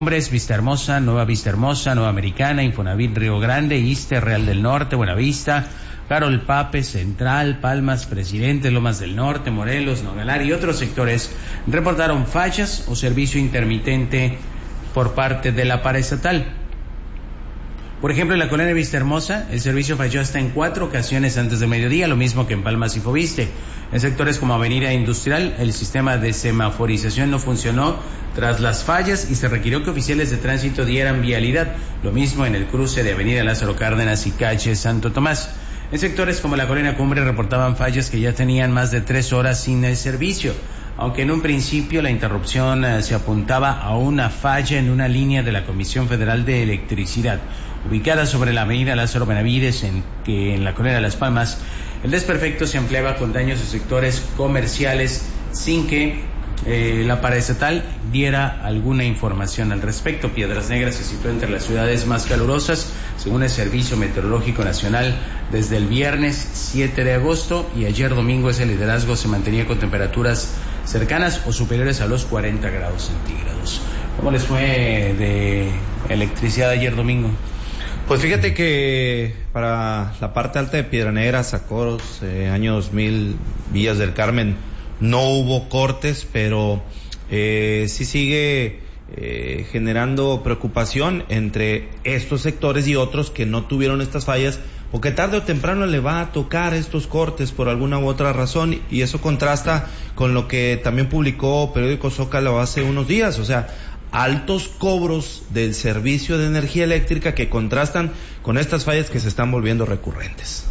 Cumbres, Vista Hermosa, Nueva Americana, Infonavit Río Grande, Iste, Real del Norte, Buenavista, Carol Pape, Central, Palmas, Presidente, Lomas del Norte, Morelos, Nogalar y otros sectores reportaron fallas o servicio intermitente por parte de la paraestatal. Por ejemplo, en la colonia Vista Hermosa, el servicio falló hasta en 4 ocasiones antes de mediodía, lo mismo que en Palmas y Foviste. En sectores como Avenida Industrial, el sistema de semaforización no funcionó tras las fallas y se requirió que oficiales de tránsito dieran vialidad, lo mismo en el cruce de Avenida Lázaro Cárdenas y calle Santo Tomás. En sectores como la colonia Cumbre reportaban fallas que ya tenían más de 3 horas sin el servicio, aunque en un principio la interrupción se apuntaba a una falla en una línea de la Comisión Federal de Electricidad, ubicada sobre la avenida Lázaro Benavides, en la colonia de Las Palmas. El desperfecto se ampliaba con daños a sectores comerciales sin que la paraestatal diera alguna información al respecto. Piedras Negras se sitúa entre las ciudades más calurosas, según el Servicio Meteorológico Nacional, desde el viernes 7 de agosto y ayer domingo ese liderazgo se mantenía con temperaturas cercanas o superiores a los 40 grados centígrados. ¿Cómo les fue de electricidad ayer domingo? Pues fíjate que para la parte alta de Piedra Negra, Zacoros, año 2000, Villas del Carmen, no hubo cortes, pero sí sigue generando preocupación entre estos sectores y otros que no tuvieron estas fallas, porque tarde o temprano le va a tocar estos cortes por alguna u otra razón, y eso contrasta con lo que también publicó Periódico Zócalo hace unos días, o sea, altos cobros del servicio de energía eléctrica que contrastan con estas fallas que se están volviendo recurrentes.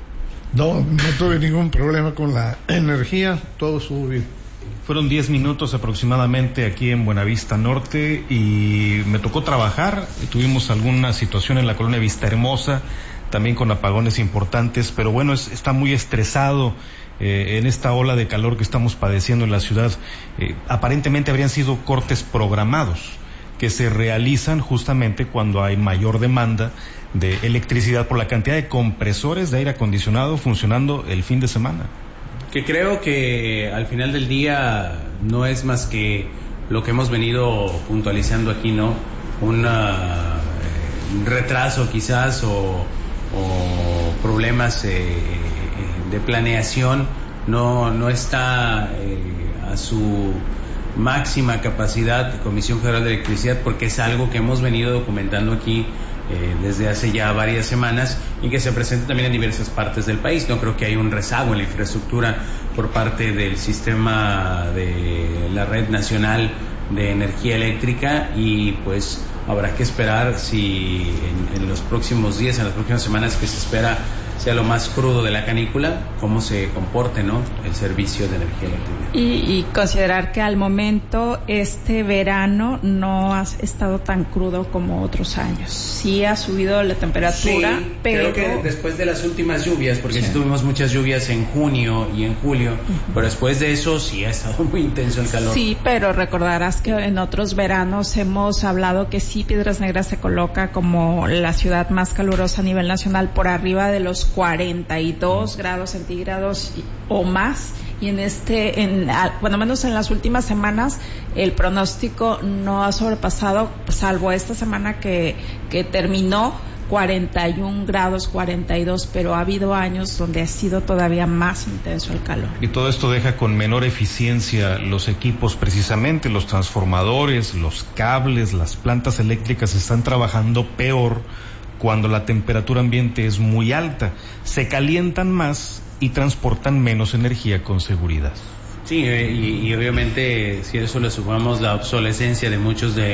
No tuve ningún problema con la energía, todo estuvo bien. Fueron 10 minutos aproximadamente aquí en Buenavista Norte y me tocó trabajar. Tuvimos alguna situación en la colonia Vista Hermosa, también con apagones importantes, pero bueno, está muy estresado en esta ola de calor que estamos padeciendo en la ciudad. Aparentemente habrían sido cortes programados que se realizan justamente cuando hay mayor demanda de electricidad por la cantidad de compresores de aire acondicionado funcionando el fin de semana. Que creo que al final del día no es más que lo que hemos venido puntualizando aquí, ¿no? Un retraso quizás o problemas de planeación, no está a su máxima capacidad Comisión Federal de Electricidad, porque es algo que hemos venido documentando aquí desde hace ya varias semanas y que se presenta también en diversas partes del país. No creo que haya un rezago en la infraestructura por parte del sistema de la Red Nacional de Energía Eléctrica, y pues habrá que esperar si en los próximos días, en las próximas semanas que se espera sea lo más crudo de la canícula, cómo se comporte, ¿no?, el servicio de energía eléctrica. Y considerar que al momento este verano no ha estado tan crudo como otros años. Sí ha subido la temperatura, sí, pero creo que después de las últimas lluvias, porque sí tuvimos muchas lluvias en junio y en julio, pero después de eso sí ha estado muy intenso el calor. Sí, pero recordarás que en otros veranos hemos hablado que sí, Piedras Negras se coloca como la ciudad más calurosa a nivel nacional, por arriba de los 42 grados centígrados o más, y bueno, menos en las últimas semanas el pronóstico no ha sobrepasado, salvo esta semana que terminó 41 grados, 42, pero ha habido años donde ha sido todavía más intenso el calor. Y todo esto deja con menor eficiencia los equipos, precisamente los transformadores, los cables, las plantas eléctricas están trabajando peor cuando la temperatura ambiente es muy alta, se calientan más y transportan menos energía con seguridad. Sí, y obviamente si a eso le sumamos la obsolescencia de muchos de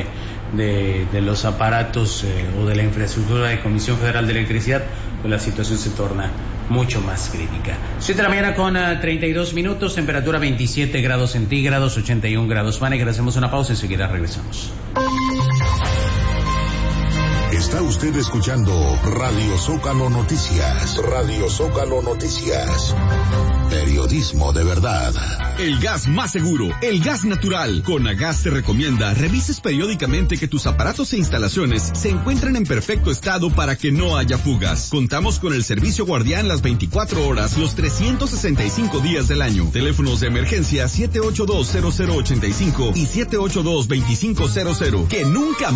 los aparatos o de la infraestructura de Comisión Federal de Electricidad, pues la situación se torna mucho más crítica. 7 de la mañana con 32 minutos, temperatura 27 grados centígrados, 81 grados Fahrenheit. Hacemos una pausa, enseguida regresamos. Está usted escuchando Radio Zócalo Noticias. Radio Zócalo Noticias. Periodismo de verdad. El gas más seguro, el gas natural. Conagas te recomienda revises periódicamente que tus aparatos e instalaciones se encuentren en perfecto estado para que no haya fugas. Contamos con el servicio guardián las 24 horas, los 365 días del año. Teléfonos de emergencia 782-0085 y 782-2500. Que nunca